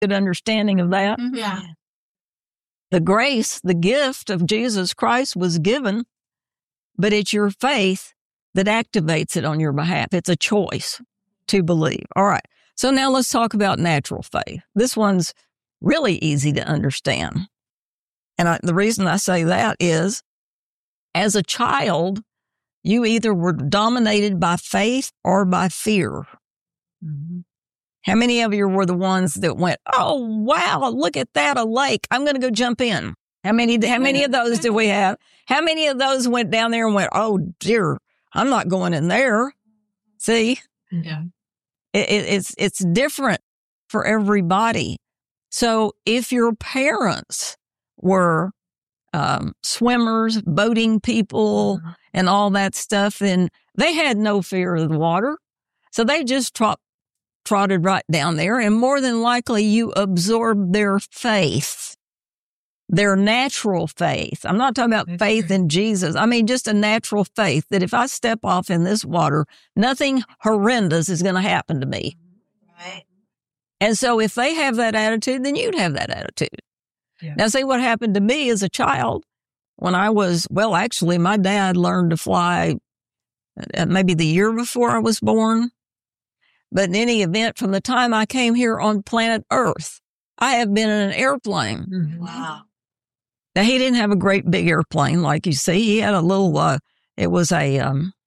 good understanding of that? Mm-hmm. Yeah. The grace, the gift of Jesus Christ was given, but it's your faith that activates it on your behalf. It's a choice to believe. All right. So now let's talk about natural faith. This one's really easy to understand. And the reason I say that is, as a child, you either were dominated by faith or by fear. Mm-hmm. How many of you were the ones that went, oh, wow, look at that, a lake. I'm going to go jump in. How many of those do we have? How many of those went down there and went, oh, dear, I'm not going in there? See? Yeah. It's different for everybody. So if your parents were swimmers, boating people, and all that stuff, then they had no fear of the water. So they just trotted right down there, and more than likely you absorbed their faith, their natural faith. I'm not talking about faith in Jesus. I mean, just a natural faith that if I step off in this water, nothing horrendous is going to happen to me. Right. And so if they have that attitude, then you'd have that attitude. Yeah. Now, see what happened to me as a child when I was, well, actually, my dad learned to fly maybe the year before I was born. But in any event, from the time I came here on planet Earth, I have been in an airplane. Mm-hmm. Wow. Now, he didn't have a great big airplane like you see. He had a little, it was a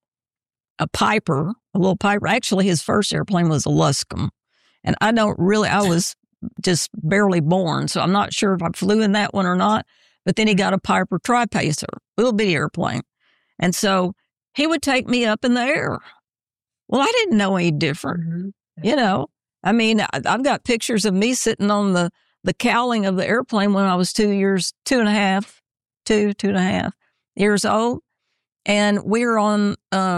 Piper, a little Piper. Actually, his first airplane was a Luscombe. And I was just barely born, so I'm not sure if I flew in that one or not. But then he got a Piper Tri-Pacer, little bitty airplane. And so he would take me up in the air. Well, I didn't know any different, Mm-hmm. you know. I mean, I've got pictures of me sitting on the cowling of the airplane when I was 2 and a half years old. And we're on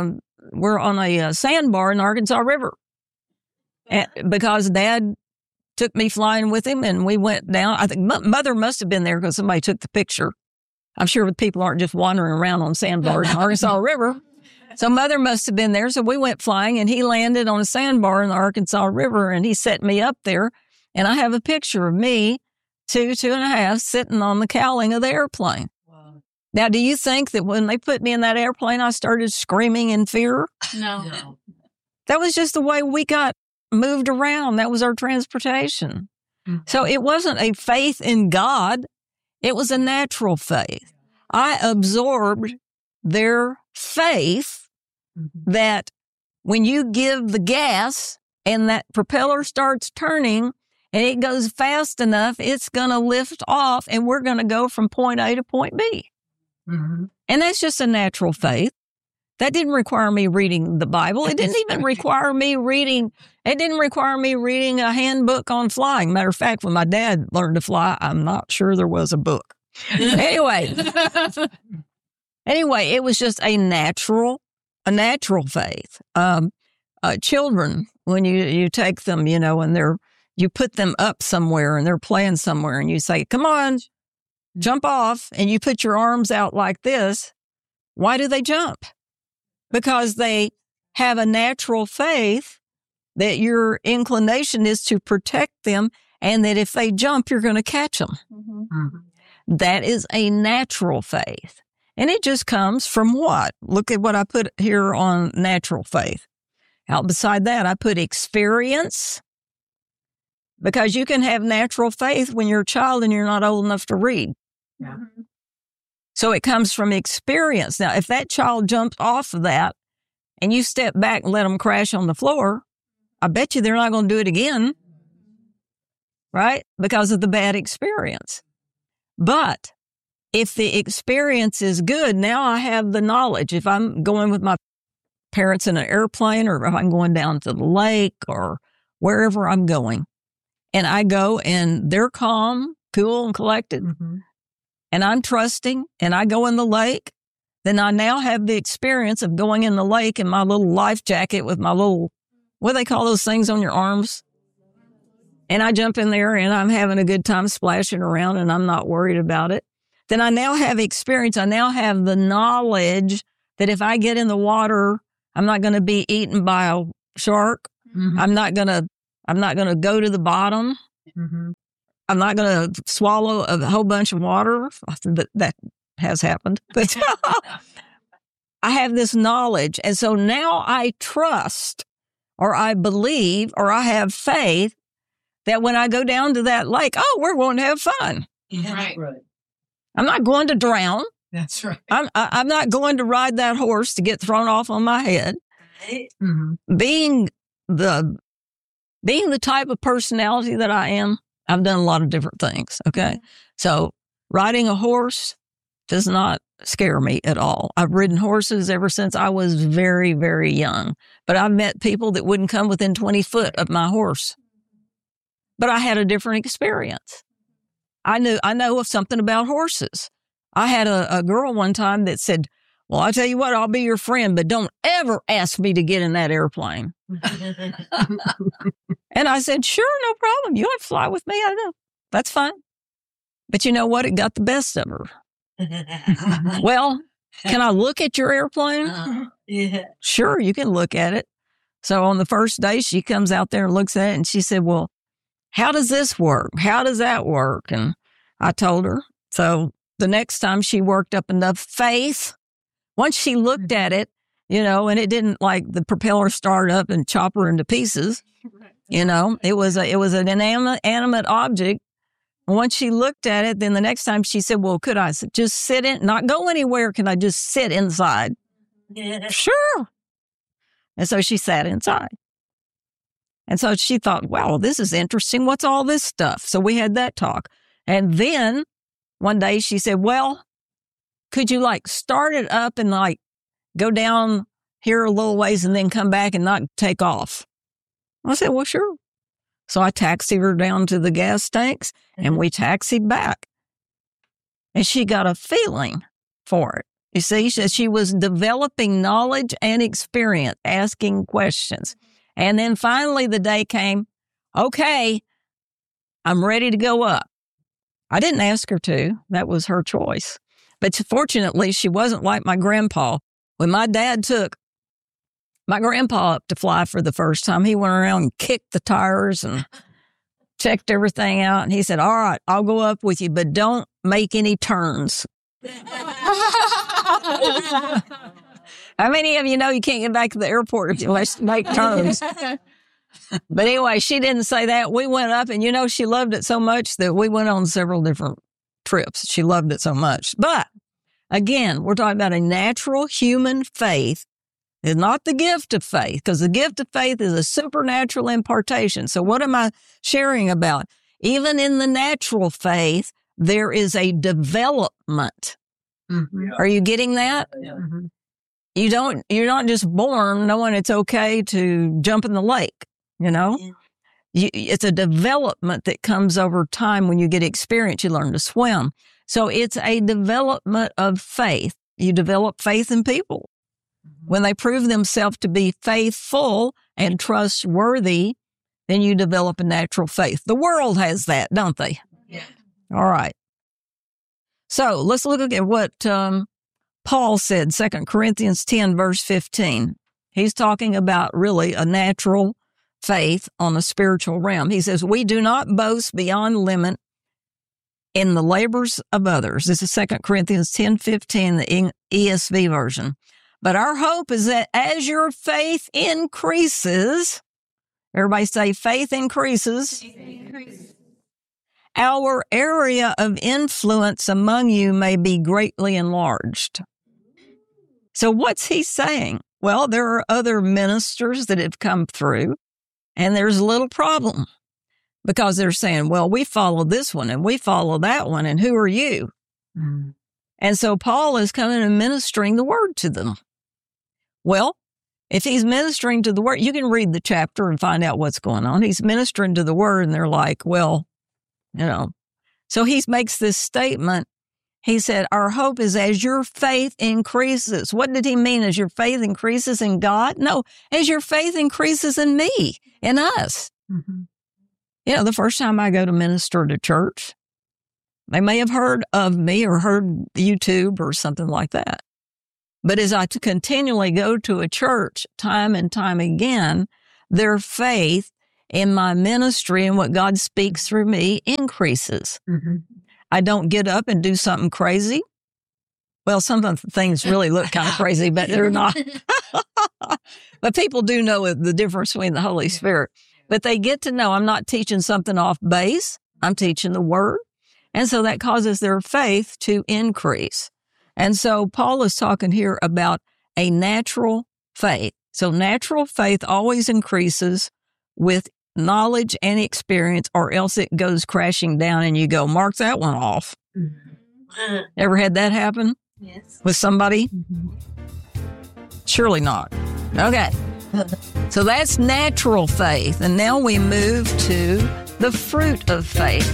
a sandbar in the Arkansas River. And because Dad took me flying with him, and we went down. I think Mother must have been there because somebody took the picture. I'm sure people aren't just wandering around on sandbars in the Arkansas River. So Mother must have been there. So we went flying, and he landed on a sandbar in the Arkansas River, and he set me up there. And I have a picture of me, 2 and a half, sitting on the cowling of the airplane. Wow. Now, do you think that when they put me in that airplane, I started screaming in fear? No. That was just the way we got moved around. That was our transportation. Mm-hmm. So it wasn't a faith in God. It was a natural faith. I absorbed their faith that when you give the gas and that propeller starts turning and it goes fast enough, it's going to lift off and we're going to go from point A to point B. Mm-hmm. And that's just a natural faith. That didn't require me reading the Bible. It didn't even require me reading a handbook on flying. Matter of fact, when my dad learned to fly, I'm not sure there was a book. Anyway, it was just a natural faith. Children, when you take them, you know, and you put them up somewhere and they're playing somewhere and you say, come on, jump off. And you put your arms out like this. Why do they jump? Because they have a natural faith that your inclination is to protect them and that if they jump, you're going to catch them. Mm-hmm. That is a natural faith. And it just comes from what? Look at what I put here on natural faith. Out beside that, I put experience, because you can have natural faith when you're a child and you're not old enough to read. Yeah. So it comes from experience. Now, if that child jumps off of that and you step back and let them crash on the floor, I bet you they're not going to do it again, right? Because of the bad experience. But if the experience is good, now I have the knowledge. If I'm going with my parents in an airplane or if I'm going down to the lake or wherever I'm going, and I go and they're calm, cool, and collected, and I'm trusting, and I go in the lake, then I now have the experience of going in the lake in my little life jacket with my little, what do they call those things on your arms? And I jump in there and I'm having a good time splashing around and I'm not worried about it. Then I now have experience. I now have the knowledge that if I get in the water, I'm not going to be eaten by a shark. Mm-hmm. I'm not going to go to the bottom. Mm-hmm. I'm not going to swallow a whole bunch of water. That has happened. But I have this knowledge. And so now I trust or I believe or I have faith that when I go down to that lake, oh, we're going to have fun. Right. I'm not going to drown. That's right. I'm not going to ride that horse to get thrown off on my head. Mm-hmm. Being the type of personality that I am, I've done a lot of different things. Okay. So riding a horse does not scare me at all. I've ridden horses ever since I was very, very young, but I've met people that wouldn't come within 20 foot of my horse. But I had a different experience. I know of something about horses. I had a girl one time that said, well, I'll tell you what, I'll be your friend, but don't ever ask me to get in that airplane. And I said, sure, no problem. You want to fly with me? I know. That's fine. But you know what? It got the best of her. Well, can I look at your airplane? Yeah. Sure, you can look at it. So on the first day, she comes out there and looks at it, and she said, well, how does this work? How does that work? And I told her. So the next time she worked up enough faith, once she looked at it, and it didn't like the propeller start up and chop her into pieces, it was an animate object. And once she looked at it, then the next time she said, well, could I just sit in, not go anywhere? Can I just sit inside? Yeah. Sure. And so she sat inside. And so she thought, wow, this is interesting. What's all this stuff? So we had that talk. And then one day she said, well, could you start it up and go down here a little ways and then come back and not take off? I said, well, sure. So I taxied her down to the gas tanks and we taxied back. And she got a feeling for it. You see, she was developing knowledge and experience, asking questions. And then finally the day came, okay, I'm ready to go up. I didn't ask her to. That was her choice. But fortunately, she wasn't like my grandpa. When my dad took my grandpa up to fly for the first time, he went around and kicked the tires and checked everything out. And he said, all right, I'll go up with you, but don't make any turns. How many of you know you can't get back to the airport if you make turns? But anyway, she didn't say that. We went up and, she loved it so much that we went on several different trips. She loved it so much. But again, we're talking about a natural human faith. It's not the gift of faith, because the gift of faith is a supernatural impartation. So what am I sharing about? Even in the natural faith, there is a development. Mm-hmm. Are you getting that? Yeah. Mm-hmm. You're not just born knowing it's okay to jump in the lake, Yeah. It's a development that comes over time. When you get experience, you learn to swim. So it's a development of faith. You develop faith in people. Mm-hmm. When they prove themselves to be faithful and trustworthy, then you develop a natural faith. The world has that, don't they? Yeah. All right. So let's look at what Paul said, 2 Corinthians 10, verse 15. He's talking about really a natural faith on a spiritual realm. He says, we do not boast beyond limit in the labors of others. This is 2 Corinthians 10:15, the ESV version. But our hope is that as your faith increases, everybody say faith increases. Our area of influence among you may be greatly enlarged. So what's he saying? Well, there are other ministers that have come through, and there's a little problem because they're saying, well, we follow this one and we follow that one, and who are you? Mm. And so Paul is coming and ministering the word to them. Well, if he's ministering to the word, you can read the chapter and find out what's going on. He's ministering to the word, and they're like, well, So he makes this statement. He said, our hope is as your faith increases. What did he mean? As your faith increases in God? No, as your faith increases in me, in us. Mm-hmm. The first time I go to minister to church, they may have heard of me or heard YouTube or something like that. But as I continually go to a church time and time again, their faith in my ministry and what God speaks through me increases. I don't get up and do something crazy. Well, some of the things really look kind of crazy, but they're not. But people do know the difference between the Holy Spirit. But they get to know I'm not teaching something off base. I'm teaching the Word. And so that causes their faith to increase. And so Paul is talking here about a natural faith. So natural faith always increases with knowledge and experience, or else it goes crashing down and you go, mark that one off. Ever had that happen? Yes. With somebody? Surely not. Okay. So that's natural faith. And now we move to the fruit of faith.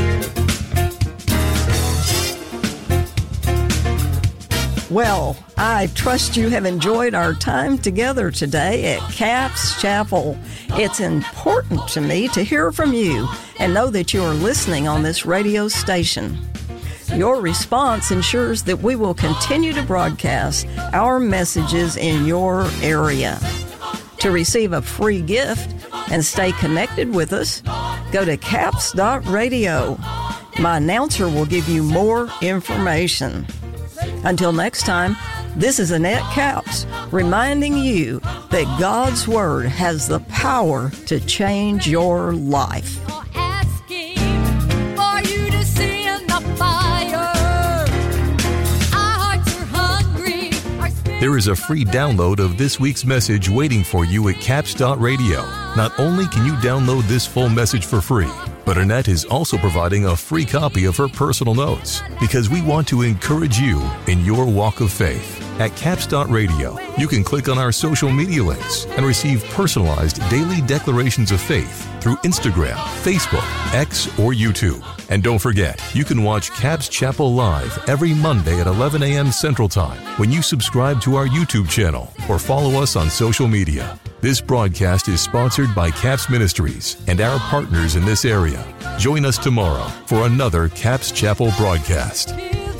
Well, I trust you have enjoyed our time together today at Capps Chapel. It's important to me to hear from you and know that you are listening on this radio station. Your response ensures that we will continue to broadcast our messages in your area. To receive a free gift and stay connected with us, go to capps.radio. My announcer will give you more information. Until next time, this is Annette Capps reminding you that God's Word has the power to change your life. There is a free download of this week's message waiting for you at capps.radio. Not only can you download this full message for free, but Annette is also providing a free copy of her personal notes because we want to encourage you in your walk of faith. At capps.radio, you can click on our social media links and receive personalized daily declarations of faith through Instagram, Facebook, X, or YouTube. And don't forget, you can watch Capps Chapel live every Monday at 11 a.m. Central Time when you subscribe to our YouTube channel or follow us on social media. This broadcast is sponsored by Capps Ministries and our partners in this area. Join us tomorrow for another Capps Chapel broadcast.